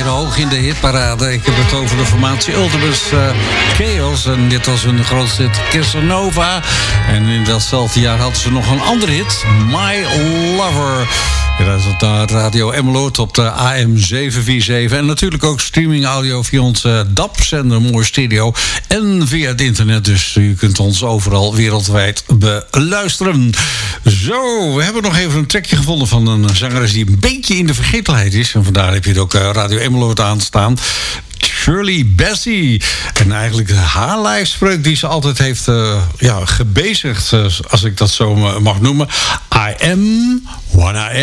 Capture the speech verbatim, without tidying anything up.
hoog in de hitparade. Ik heb het over de formatie Ultimus uh, Chaos. En dit was hun grootste hit, Casanova. En in datzelfde jaar hadden ze nog een andere hit, My Lover. Je luistert naar Radio Emmeloord op de A M zeven vier zeven. En natuurlijk ook streaming audio via onze D A P-zender Mooi Stereo. En via het internet, dus u kunt ons overal wereldwijd beluisteren. Zo, we hebben nog even een trekje gevonden van een zangeres die een beetje in de vergetelheid is. En vandaar heb je het ook Radio Emmeloord aanstaan. Shirley Bassey. En eigenlijk haar lijfspreuk die ze altijd heeft uh, ja, gebezigd, uh, als ik dat zo mag noemen. I am what I am.